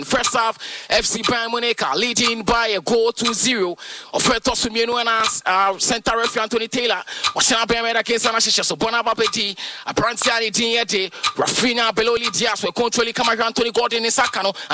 First half, FC Bayern Munich leading by a goal to 0. Offerto Sumienu and center referee Anthony Taylor. Washington Bayern against Anashisha. So Bonabapeti, a Prantiani Diete, Rafinha Beloli Diaz, were controlling Camara Anthony Gordon in Sakano.